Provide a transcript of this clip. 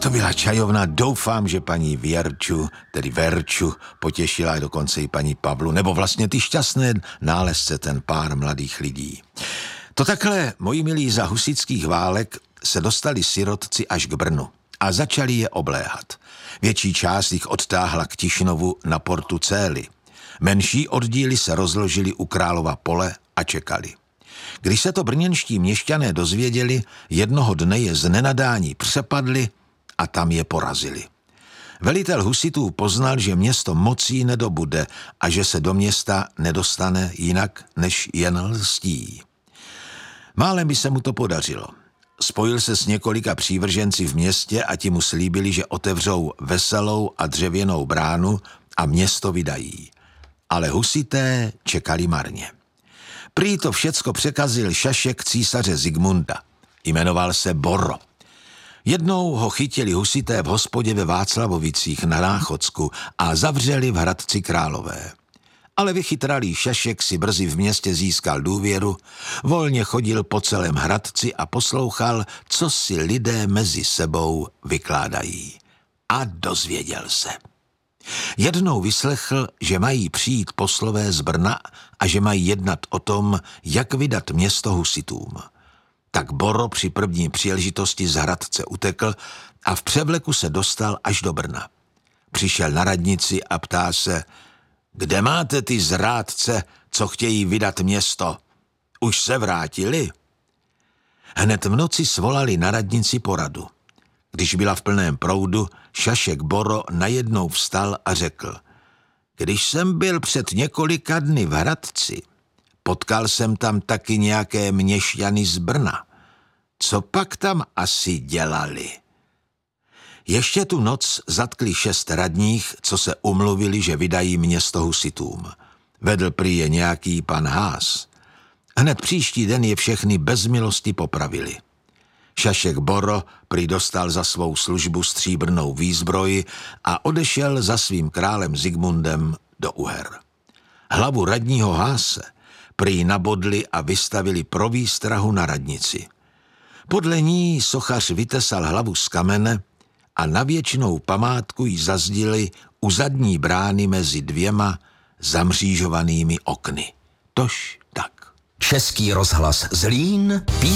to byla čajovna. Doufám, že paní Věrču, tedy Verču, potěšila dokonce i paní Pavlu, nebo vlastně ty šťastné nálezce, ten pár mladých lidí. To takhle, moji milí, za husitských válek se dostali sirotci až k Brnu a začali je obléhat. Větší část jich odtáhla k Tišnovu na portu Cély. Menší oddíly se rozložili u Králova Pole a čekali. Když se to brněnští měšťané dozvěděli, jednoho dne je z nenadání přepadli a tam je porazili. Velitel husitů poznal, že město mocí nedobude a že se do města nedostane jinak než jen lstí. Málem by se mu to podařilo. Spojil se s několika přívrženci v městě a ti mu slíbili, že otevřou veselou a dřevěnou bránu a město vydají. Ale husité čekali marně. Prý to všecko překazil šašek císaře Zikmunda. Jmenoval se Borro. Jednou ho chytili husité v hospodě ve Václavovicích na Náchodsku a zavřeli v Hradci Králové. Ale vychytralý šašek si brzy v městě získal důvěru, volně chodil po celém Hradci a poslouchal, co si lidé mezi sebou vykládají. A dozvěděl se. Jednou vyslechl, že mají přijít poslové z Brna a že mají jednat o tom, jak vydat město husitům. Tak Borro při první příležitosti z Hradce utekl a v převleku se dostal až do Brna. Přišel na radnici a ptá se, kde máte ty zrádce, co chtějí vydat město? Už se vrátili? Hned v noci svolali na radnici poradu. Když byla v plném proudu, šašek Borro najednou vstal a řekl, když jsem byl před několika dny v Hradci, potkal jsem tam taky nějaké měšťany z Brna. Co pak tam asi dělali? Ještě tu noc zatkli 6 radních, co se umluvili, že vydají město husitům. Vedl prý je nějaký pan Haas. Hned příští den je všechny bez milosti popravili. Šašek Borro prý dostal za svou službu stříbrnou výzbroj a odešel za svým králem Zikmundem do Uher. Hlavu radního Haase prý nabodli a vystavili pro výstrahu na radnici. Podle ní sochař vytesal hlavu z kamene a na věčnou památku ji zazdili u zadní brány mezi 2 zamřížovanými okny. Tož tak. Český rozhlas Zlín.